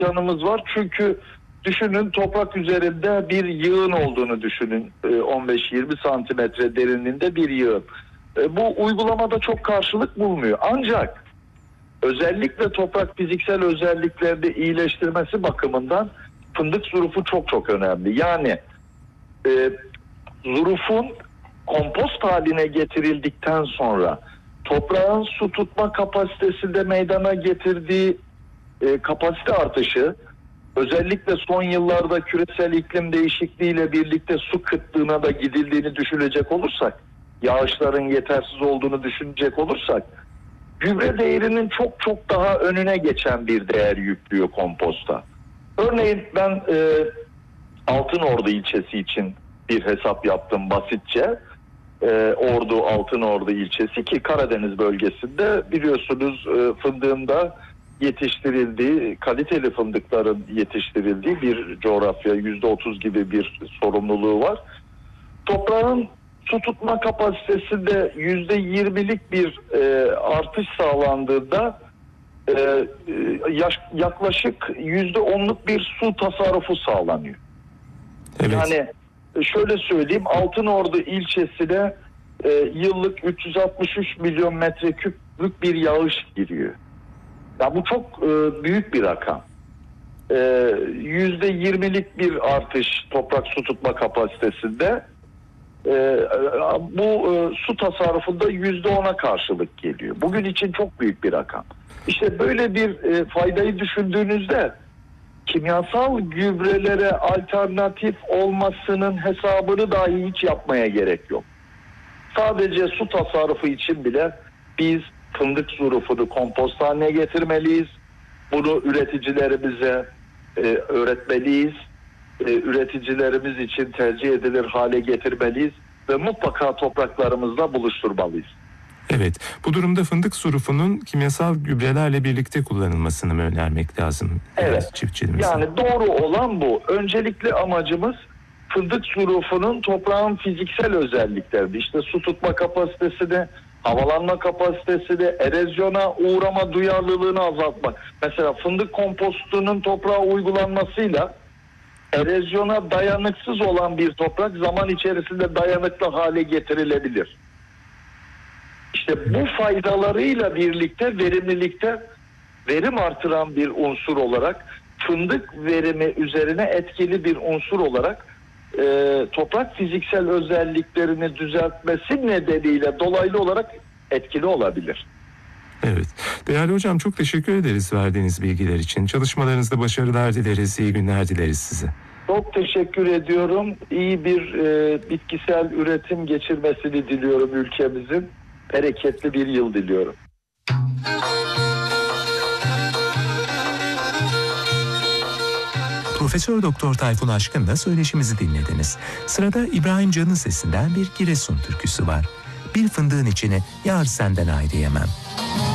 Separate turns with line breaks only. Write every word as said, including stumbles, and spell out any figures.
yanımız var. Çünkü düşünün, toprak üzerinde bir yığın olduğunu düşünün. on beş yirmi santimetre derinliğinde bir yığın. Bu uygulamada çok karşılık bulmuyor. Ancak özellikle toprak fiziksel özelliklerde iyileştirmesi bakımından fındık zurufu çok çok önemli. Yani e, zurufun kompost haline getirildikten sonra toprağın su tutma kapasitesinde meydana getirdiği e, kapasite artışı, özellikle son yıllarda küresel iklim değişikliğiyle birlikte su kıtlığına da gidildiğini düşünecek olursak, yağışların yetersiz olduğunu düşünecek olursak, gübre değerinin çok çok daha önüne geçen bir değer yüklüyor komposta. Örneğin ben e, Altınordu ilçesi için bir hesap yaptım basitçe. E, Ordu, Altınordu ilçesi ki Karadeniz bölgesinde biliyorsunuz e, fındığın da yetiştirildiği, kaliteli fındıkların yetiştirildiği bir coğrafya, yüzde otuz gibi bir sorumluluğu var. Toprağın su tutma kapasitesinde yüzde yirmilik bir e, artış sağlandığında e, yaş, yaklaşık yüzde onluk bir su tasarrufu sağlanıyor. Evet. Yani şöyle söyleyeyim, Altınordu ilçesine e, yıllık üç yüz altmış üç milyon metreküplük bir yağış giriyor. Ya bu çok e, büyük bir rakam. Yüzde yirmilik bir artış toprak su tutma kapasitesinde. Ee, bu e, su tasarrufunda yüzde ona karşılık geliyor. Bugün için çok büyük bir rakam. İşte böyle bir e, faydayı düşündüğünüzde kimyasal gübrelere alternatif olmasının hesabını dahi hiç yapmaya gerek yok. Sadece su tasarrufu için bile biz fındık zurufunu kompost haline getirmeliyiz. Bunu üreticilerimize e, öğretmeliyiz. Üreticilerimiz için tercih edilir hale getirmeliyiz ve mutlaka topraklarımızda buluşturmalıyız.
Evet, bu durumda fındık zurufunun kimyasal gübrelerle birlikte kullanılmasını mı önermek lazım?
Evet,
çiftçilerimize.
Yani doğru olan bu. Öncelikli amacımız fındık zurufunun toprağın fiziksel özellikleri, işte su tutma kapasitesini, havalanma kapasitesini, erozyona uğrama duyarlılığını azaltmak. Mesela fındık kompostunun toprağa uygulanmasıyla erozyona dayanıksız olan bir toprak zaman içerisinde dayanıklı hale getirilebilir. İşte bu faydalarıyla birlikte verimlilikte verim artıran bir unsur olarak, fındık verimi üzerine etkili bir unsur olarak e, toprak fiziksel özelliklerini düzeltmesi nedeniyle dolaylı olarak etkili olabilir.
Evet. Değerli hocam, çok teşekkür ederiz verdiğiniz bilgiler için. Çalışmalarınızda başarılar dileriz, iyi günler dileriz size.
Çok teşekkür ediyorum. İyi bir e, bitkisel üretim geçirmesini diliyorum ülkemizin. Bereketli bir yıl diliyorum.
Profesör Doktor Tayfun Aşkın'la söyleşimizi dinlediniz. Sırada İbrahim Can'ın sesinden bir Giresun türküsü var. Bir fındığın içine yar senden ayrı yemem.